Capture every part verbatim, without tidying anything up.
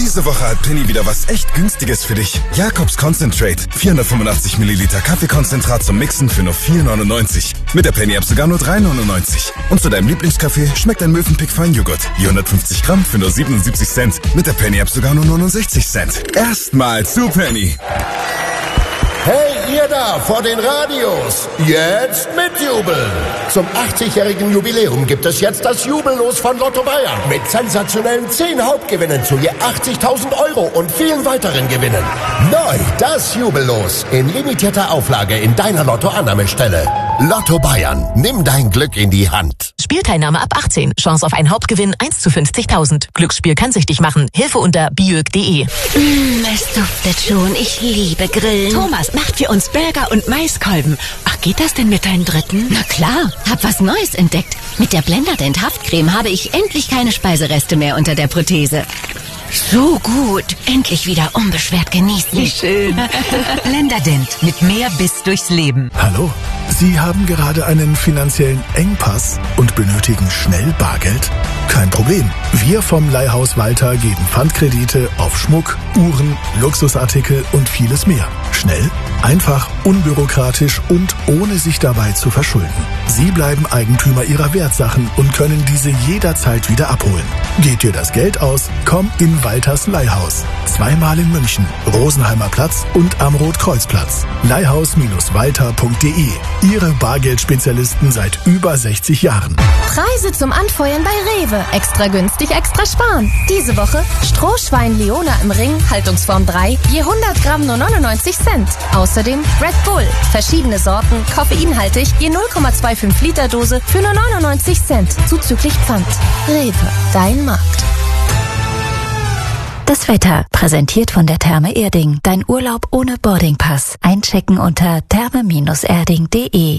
Diese Woche hat Penny wieder was echt Günstiges für dich. Jakobs Concentrate. vierhundertfünfundachtzig Milliliter Kaffeekonzentrat zum Mixen für nur vier neunundneunzig. Mit der Penny-App sogar nur drei neunundneunzig. Und zu deinem Lieblingskaffee schmeckt ein Mövenpick Feinjoghurt. vierhundertfünfzig Gramm für nur siebenundsiebzig Cent. Mit der Penny-App sogar nur neunundsechzig Cent. Erstmal zu Penny. Hey, ihr da vor den Radios, jetzt mitjubeln! Zum achtzigjährigen Jubiläum gibt es jetzt das Jubellos von Lotto Bayern mit sensationellen zehn Hauptgewinnen zu je achtzigtausend Euro und vielen weiteren Gewinnen. Neu das Jubellos in limitierter Auflage in deiner Lotto-Annahmestelle. Lotto Bayern, nimm dein Glück in die Hand. Spielteilnahme ab achtzehn. Chance auf einen Hauptgewinn eins zu fünfzigtausend. Glücksspiel kann süchtig machen. Hilfe unter biög punkt de. Mm, es duftet schon. Ich liebe Grillen. Thomas macht für uns Burger und Maiskolben. Ach, geht das denn mit deinem dritten? Na klar, hab was Neues entdeckt. Mit der Blenderdent Haftcreme habe ich endlich keine Speisereste mehr unter der Prothese. So gut. Endlich wieder unbeschwert genießen. Wie schön. Blenderdent mit mehr Biss durchs Leben. Hallo, Sie haben gerade einen finanziellen Engpass und benötigen schnell Bargeld? Kein Problem. Wir vom Leihhaus Walter geben Pfandkredite auf Schmuck, Uhren, Luxusartikel und vieles mehr. Schnell, einfach, unbürokratisch und ohne sich dabei zu verschulden. Sie bleiben Eigentümer Ihrer Wertsachen und können diese jederzeit wieder abholen. Geht dir das Geld aus? Komm in Walters Leihhaus. Zweimal in München, Rosenheimer Platz und am Rotkreuzplatz. leihhaus Walter punkt de. Ihre Bargeldspezialisten seit über sechzig Jahren. Preise zum Anfeuern bei Rewe. Extra günstig, extra sparen. Diese Woche Strohschwein Leona im Ring, Haltungsform drei, je hundert Gramm nur neunundneunzig Cent. Außerdem Red Bull, verschiedene Sorten, koffeinhaltig, je null Komma fünfundzwanzig Liter Dose für nur neunundneunzig Cent, zuzüglich Pfand. Rewe, dein Markt. Das Wetter, präsentiert von der Therme Erding. Dein Urlaub ohne Boardingpass. Einchecken unter therme erding punkt de.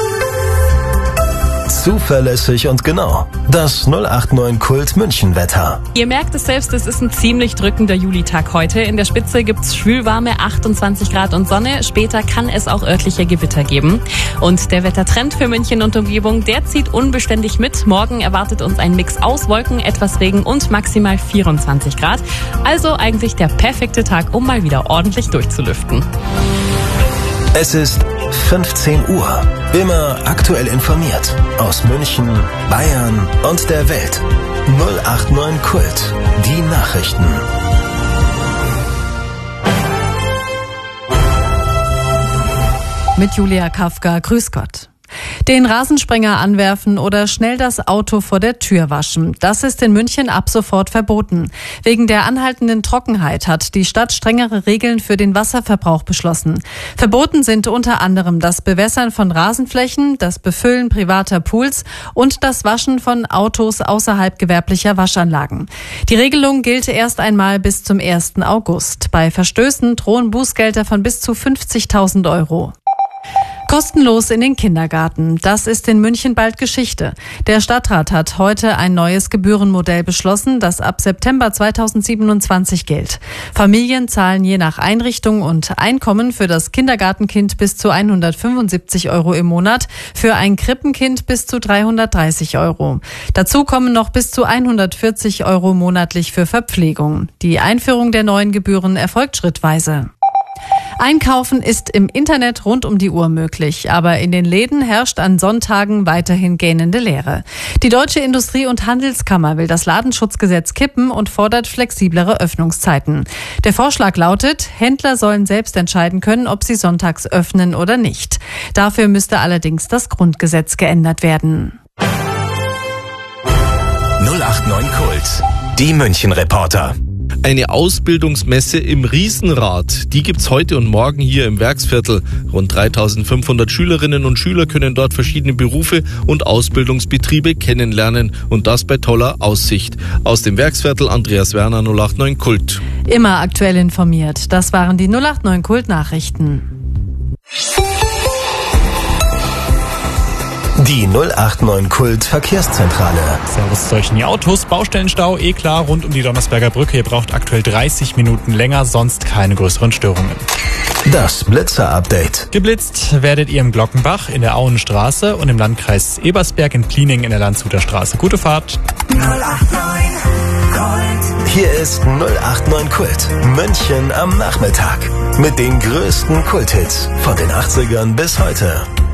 Zuverlässig und genau. Das null acht neun Kult München Wetter. Ihr merkt es selbst, es ist ein ziemlich drückender Julitag heute. In der Spitze gibt's schwülwarme achtundzwanzig Grad und Sonne. Später kann es auch örtliche Gewitter geben. Und der Wettertrend für München und Umgebung, der zieht unbeständig mit. Morgen erwartet uns ein Mix aus Wolken, etwas Regen und maximal vierundzwanzig Grad. Also eigentlich der perfekte Tag, um mal wieder ordentlich durchzulüften. Es ist fünfzehn Uhr. Immer aktuell informiert. Aus München, Bayern und der Welt. null acht neun Kult. Die Nachrichten. Mit Julia Kafka, grüß Gott. Den Rasensprenger anwerfen oder schnell das Auto vor der Tür waschen. Das ist in München ab sofort verboten. Wegen der anhaltenden Trockenheit hat die Stadt strengere Regeln für den Wasserverbrauch beschlossen. Verboten sind unter anderem das Bewässern von Rasenflächen, das Befüllen privater Pools und das Waschen von Autos außerhalb gewerblicher Waschanlagen. Die Regelung gilt erst einmal bis zum ersten August. Bei Verstößen drohen Bußgelder von bis zu fünfzigtausend Euro. Kostenlos in den Kindergarten. Das ist in München bald Geschichte. Der Stadtrat hat heute ein neues Gebührenmodell beschlossen, das ab September zweitausendsiebenundzwanzig gilt. Familien zahlen je nach Einrichtung und Einkommen für das Kindergartenkind bis zu hundertfünfundsiebzig Euro im Monat, für ein Krippenkind bis zu dreihundertdreißig Euro. Dazu kommen noch bis zu hundertvierzig Euro monatlich für Verpflegung. Die Einführung der neuen Gebühren erfolgt schrittweise. Einkaufen ist im Internet rund um die Uhr möglich, aber in den Läden herrscht an Sonntagen weiterhin gähnende Leere. Die Deutsche Industrie- und Handelskammer will das Ladenschutzgesetz kippen und fordert flexiblere Öffnungszeiten. Der Vorschlag lautet, Händler sollen selbst entscheiden können, ob sie sonntags öffnen oder nicht. Dafür müsste allerdings das Grundgesetz geändert werden. null acht neun Kult. Die München-Reporter. Eine Ausbildungsmesse im Riesenrad, die gibt's heute und morgen hier im Werksviertel. Rund dreitausendfünfhundert Schülerinnen und Schüler können dort verschiedene Berufe und Ausbildungsbetriebe kennenlernen und das bei toller Aussicht. Aus dem Werksviertel Andreas Werner, null acht neun Kult. Immer aktuell informiert. Das waren die null acht neun Kult Nachrichten. Die null acht neun Kult Verkehrszentrale. Servus solchen die Autos, Baustellenstau, eh klar, rund um die Donnersberger Brücke. Ihr braucht aktuell dreißig Minuten länger, sonst keine größeren Störungen. Das Blitzer-Update. Geblitzt werdet ihr im Glockenbach, in der Auenstraße und im Landkreis Ebersberg, in Pliening in der Landshuter Straße. Gute Fahrt. null acht neun Kult. Hier ist null acht neun Kult, München am Nachmittag. Mit den größten Kulthits von den achtzigern bis heute.